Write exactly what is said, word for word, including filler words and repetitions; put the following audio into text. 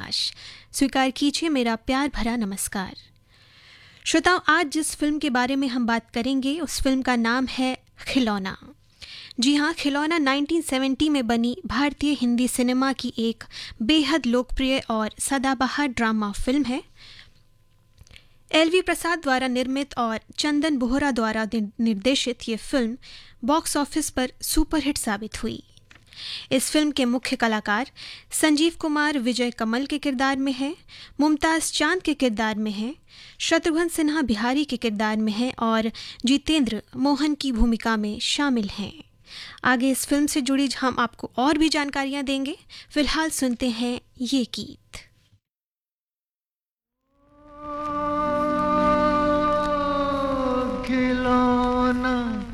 प्रकाश। स्वीकार कीजिए मेरा प्यार भरा नमस्कार। श्रोताओं, आज जिस फिल्म के बारे में हम बात करेंगे उस फिल्म का नाम है खिलौना। जी हाँ, खिलौना उन्नीस सौ सत्तर में बनी भारतीय हिंदी सिनेमा की एक बेहद लोकप्रिय और सदाबहार ड्रामा फिल्म है। एल वी प्रसाद द्वारा निर्मित और चंदन बोहरा द्वारा निर्देशित ये फिल्म बॉक्स ऑफिस पर सुपरहिट साबित हुई। इस फिल्म के मुख्य कलाकार संजीव कुमार विजय कमल के किरदार में हैं, मुमताज़ चांद के किरदार में हैं, शत्रुघ्न सिन्हा बिहारी के किरदार में हैं और जितेंद्र मोहन की भूमिका में शामिल हैं। आगे इस फिल्म से जुड़ी हम आपको और भी जानकारियां देंगे। फिलहाल सुनते हैं ये गीत। खिलौना